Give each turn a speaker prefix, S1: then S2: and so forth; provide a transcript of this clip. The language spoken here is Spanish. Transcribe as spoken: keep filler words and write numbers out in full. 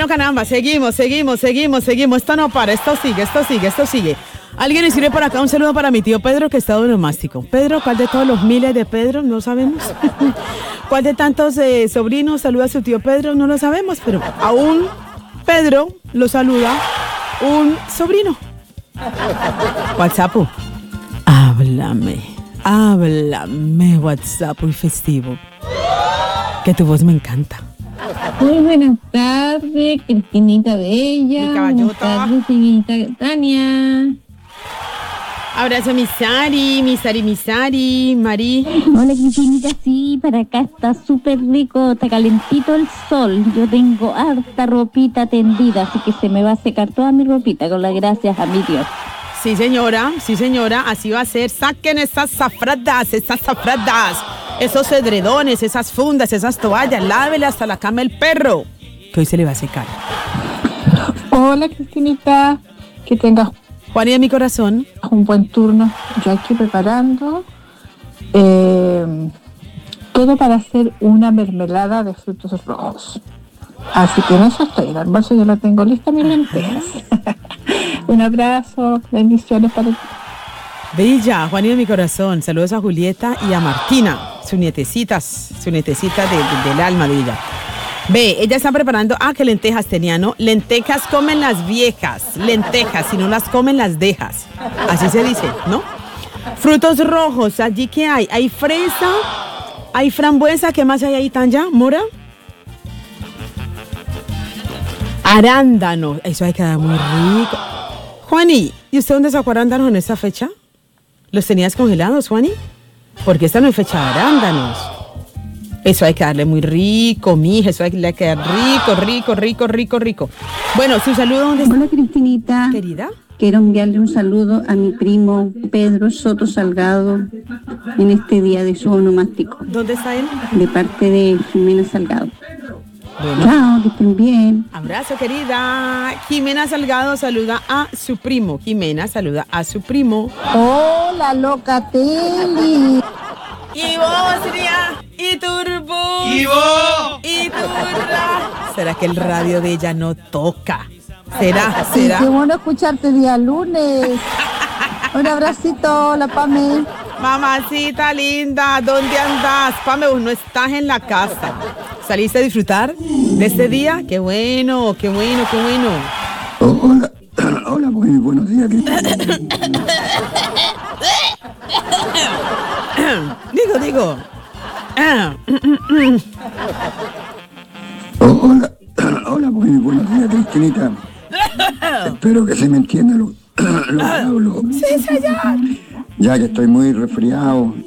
S1: Bueno, caramba, seguimos, seguimos, seguimos, seguimos. Esto no para, esto sigue, esto sigue, esto sigue. ¿Alguien escribe por acá un saludo para mi tío Pedro que está onomástico? Pedro, ¿cuál de todos los miles de Pedro? No sabemos. ¿Cuál de tantos eh, sobrinos saluda a su tío Pedro? No lo sabemos, pero aún Pedro lo saluda un sobrino. WhatsApp. Háblame, háblame, WhatsApp y festivo. Que tu voz me encanta.
S2: Muy buenas tardes, Cristinita Bella.
S1: Mi caballota.
S2: Buenas tardes, señorita Tania.
S1: Abrazo a mi Sari, mi Sari, mi Sari, Mari.
S2: Hola, Cristinita, sí, para acá está súper rico, está calentito el sol. Yo tengo harta ropita tendida, así que se me va a secar toda mi ropita con las gracias a mi Dios.
S1: Sí, señora, sí, señora, así va a ser. Saquen esas zafradas, esas zafradas, esos edredones, esas fundas, esas toallas, lávele hasta la cama el perro, que hoy se le va a secar.
S3: Hola, Cristinita, que tengas
S1: Juan y de mi corazón.
S3: un buen turno. Yo aquí preparando eh, todo para hacer una mermelada de frutos rojos. Así que en eso estoy. El almuerzo yo lo tengo lista, mis lentejas. Un abrazo, bendiciones para ti.
S1: Bella, Juan y de mi corazón. Saludos a Julieta y a Martina, sus nietecitas, su nietecita de, de, del alma de ella. Ve, ella está preparando, ah, que lentejas tenía, ¿no? Lentejas comen las viejas, lentejas, si no las comen las dejas. Así se dice, ¿no? Frutos rojos, allí que hay, hay fresa, hay frambuesa, ¿qué más hay ahí, Tanya? ¿Mora? Arándano, eso hay que dar muy rico. Juani, ¿y usted dónde sacó arándanos en esta fecha? ¿Los tenías congelados, Juani? Porque esta no es fecha de arándanos. Eso hay que darle muy rico, mija, eso hay que darle rico, rico, rico, rico, rico. Bueno, su saludo, ¿dónde está?
S2: Hola, Cristinita.
S1: Querida.
S2: Quiero enviarle un saludo a mi primo Pedro Soto Salgado en este día de su onomástico,
S1: ¿Dónde está él?
S2: de parte de Jimena Salgado.
S1: Bueno.
S2: Chao, que estén bien.
S1: Abrazo, querida. Jimena Salgado saluda a su primo. Jimena saluda a su primo.
S3: Hola, Locatelli.
S1: Y vos, sería. Y turbo.
S4: ¡Y vos!
S1: Y turra. ¿Será que el radio de ella no toca? ¿Será?
S3: Sí,
S1: ¿Será?
S3: qué bueno escucharte día lunes. Un abracito, la Pame.
S1: Mamacita linda, ¿dónde andas? Pame, vos no estás en la casa. ¿Saliste a disfrutar de este día? Qué bueno, qué bueno, qué bueno.
S5: Oh, hola, hola, muy buenos días.
S1: Digo, digo.
S5: Oh, hola, hola, muy buenos días, Cristinita. Espero que se me entienda lo, lo que hablo.
S1: Sí, señor.
S5: Ya que estoy muy resfriado